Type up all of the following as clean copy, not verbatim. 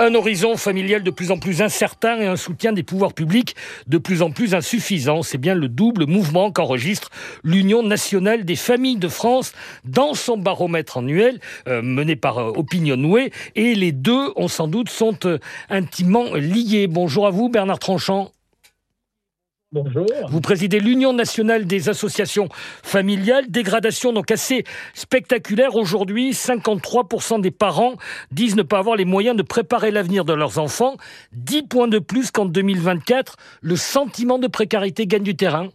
Un horizon familial de plus en plus incertain et un soutien des pouvoirs publics de plus en plus insuffisant. C'est bien le double mouvement qu'enregistre l'Union nationale des familles de France dans son baromètre annuel mené par Opinionway. Et les deux, on sans doute, sont intimement liés. Bonjour à vous, Bernard Tranchant. Bonjour. Vous présidez l'Union nationale des associations familiales. Dégradation donc assez spectaculaire aujourd'hui. 53% des parents disent ne pas avoir les moyens de préparer l'avenir de leurs enfants. 10 points de plus qu'en 2024. Le sentiment de précarité gagne du terrain.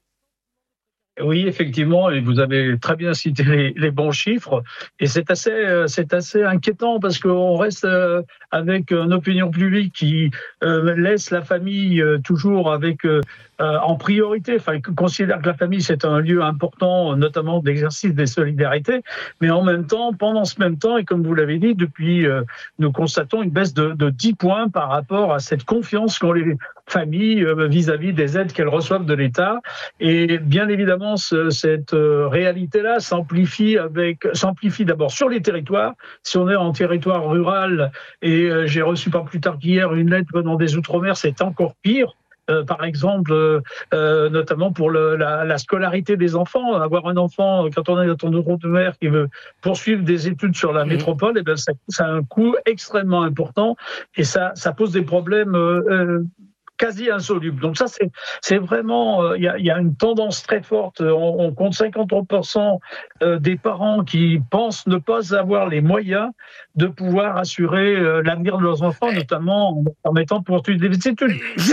Oui, effectivement, et vous avez très bien cité les bons chiffres. Et c'est assez inquiétant parce qu'on reste avec une opinion publique qui laisse la famille toujours avec en priorité. Enfin, considère que la famille c'est un lieu important, notamment d'exercice des solidarités. Mais en même temps, pendant ce même temps, et comme vous l'avez dit, depuis nous constatons une baisse de 10 points par rapport à cette confiance qu'ont les familles vis-à-vis des aides qu'elles reçoivent de l'État. Et bien évidemment, cette réalité-là s'amplifie d'abord sur les territoires. Si on est en territoire rural, et j'ai reçu pas plus tard qu'hier une lettre venant des Outre-mer, c'est encore pire. Par exemple, notamment pour la scolarité des enfants. Avoir un enfant, quand on est dans ton Outre-mer qui veut poursuivre des études sur la métropole, eh bien, ça a un coût extrêmement important et ça pose des problèmes quasi insoluble. Donc ça, c'est vraiment, il y a une tendance très forte. On compte 53% des parents qui pensent ne pas avoir les moyens de pouvoir assurer l'avenir de leurs enfants, notamment en permettant de poursuivre des études.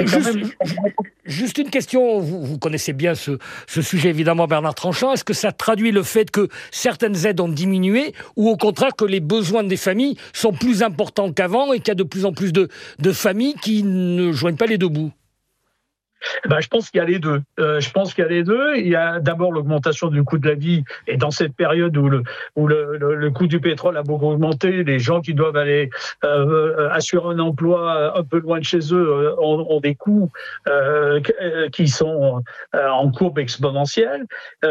Juste une question, vous connaissez bien ce sujet évidemment, Bernard Tranchant. Est-ce que ça traduit le fait que certaines aides ont diminué ou au contraire que les besoins des familles sont plus importants qu'avant et qu'il y a de plus en plus de familles qui ne joignent pas les deux bouts? Je pense qu'il y a les deux. Il y a d'abord l'augmentation du coût de la vie, et dans cette période où le coût du pétrole a beaucoup augmenté, les gens qui doivent aller assurer un emploi un peu loin de chez eux ont des coûts qui sont en courbe exponentielle.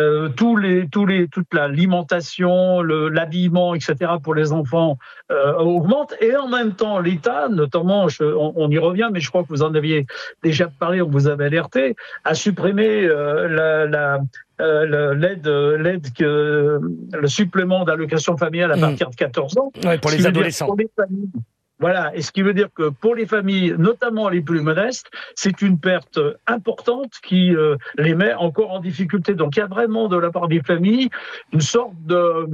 Toute l'alimentation, l'habillement, etc. pour les enfants augmente, et en même temps l'État, notamment, on y revient, mais je crois que vous en aviez déjà parlé, on vous avait alerté, a supprimé l'aide, le supplément d'allocation familiale à partir de 14 ans. Ouais, pour les adolescents. Pour les familles. Voilà, et ce qui veut dire que pour les familles, notamment les plus modestes, c'est une perte importante qui les met encore en difficulté. Donc il y a vraiment de la part des familles une sorte de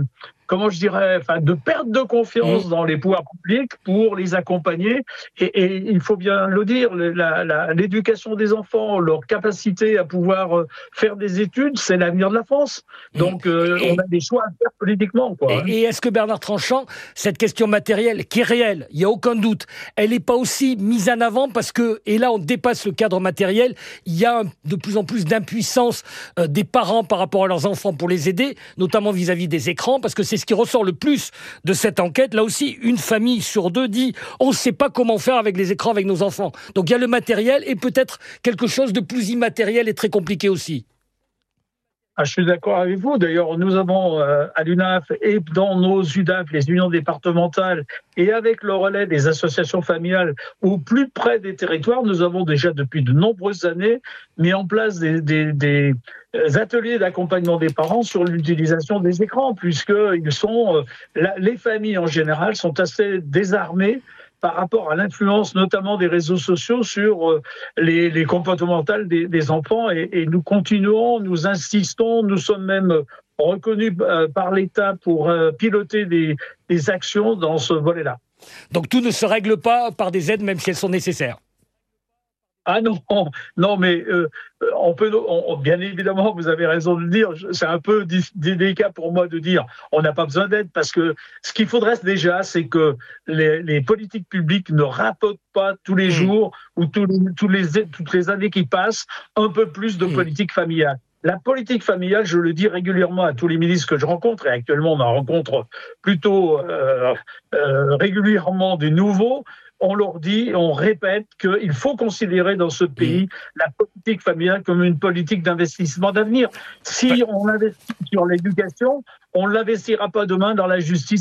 de perte de confiance dans les pouvoirs publics pour les accompagner. Et il faut bien le dire, l'éducation des enfants, leur capacité à pouvoir faire des études, c'est l'avenir de la France. Donc on a des choix à faire politiquement, quoi. Et est-ce que, Bernard Tranchant, cette question matérielle, qui est réelle, il n'y a aucun doute, elle n'est pas aussi mise en avant parce que, et là on dépasse le cadre matériel, il y a de plus en plus d'impuissance des parents par rapport à leurs enfants pour les aider, notamment vis-à-vis des écrans, parce que c'est ce qui ressort le plus de cette enquête. Là aussi, une famille sur deux dit on ne sait pas comment faire avec les écrans avec nos enfants. Donc il y a le matériel et peut-être quelque chose de plus immatériel et très compliqué aussi. Je suis d'accord avec vous. D'ailleurs, nous avons à l'UNAF et dans nos UDAF, les unions départementales, et avec le relais des associations familiales au plus près des territoires, nous avons déjà depuis de nombreuses années mis en place des ateliers d'accompagnement des parents sur l'utilisation des écrans, puisque les familles en général sont assez désarmées par rapport à l'influence notamment des réseaux sociaux sur les comportements des enfants, et nous insistons, nous sommes même reconnus par l'État pour piloter des actions dans ce volet-là. Donc tout ne se règle pas par des aides, même si elles sont nécessaires. Ah non, mais bien évidemment, vous avez raison de le dire, c'est un peu délicat pour moi de dire on n'a pas besoin d'aide, parce que ce qu'il faudrait déjà, c'est que les politiques publiques ne rapportent pas tous les jours ou toutes les années qui passent un peu plus de politique familiale. La politique familiale, je le dis régulièrement à tous les ministres que je rencontre, et actuellement on en rencontre plutôt régulièrement des nouveaux. On leur dit, on répète qu'il faut considérer dans ce pays la politique familiale comme une politique d'investissement d'avenir. Si on investit sur l'éducation, on ne l'investira pas demain dans la justice